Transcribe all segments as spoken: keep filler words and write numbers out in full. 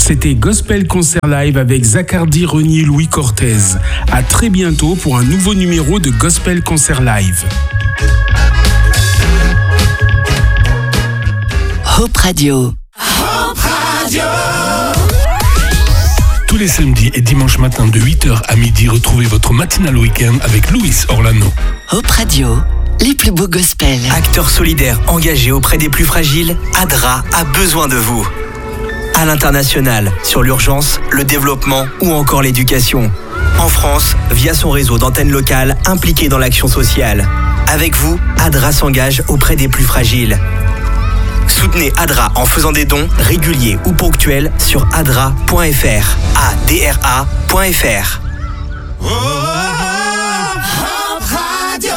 C'était Gospel Concert Live avec Zacardi, Renier, Louis Cortez. À très bientôt pour un nouveau numéro de Gospel Concert Live. Hope Radio. Hope Radio. Tous les samedis et dimanches matins de huit heures à midi, retrouvez votre matinale week-end avec Louis Orlano. Hope Radio, les plus beaux gospels. Acteur solidaire engagé auprès des plus fragiles, ADRA a besoin de vous. À l'international, sur l'urgence, le développement ou encore l'éducation. En France, via son réseau d'antennes locales impliquées dans l'action sociale. Avec vous, ADRA s'engage auprès des plus fragiles. Soutenez ADRA en faisant des dons réguliers ou ponctuels sur adra point f r. A D R A point f r. Oh, Hope Radio.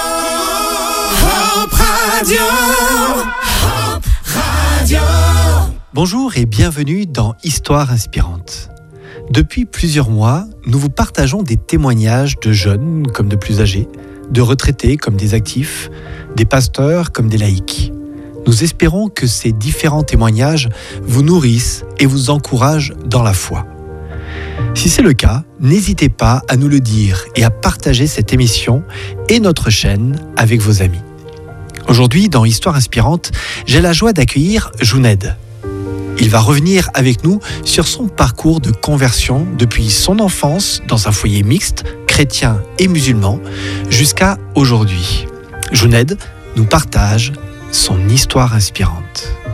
Hope Radio. Hope Radio. Bonjour et bienvenue dans Histoire inspirante. Depuis plusieurs mois, nous vous partageons des témoignages de jeunes comme de plus âgés, de retraités comme des actifs, des pasteurs comme des laïcs. Nous espérons que ces différents témoignages vous nourrissent et vous encouragent dans la foi. Si c'est le cas, n'hésitez pas à nous le dire et à partager cette émission et notre chaîne avec vos amis. Aujourd'hui, dans Histoire inspirante, j'ai la joie d'accueillir Jouned. Il va revenir avec nous sur son parcours de conversion depuis son enfance dans un foyer mixte, chrétien et musulman, jusqu'à aujourd'hui. Jouned nous partage son histoire inspirante.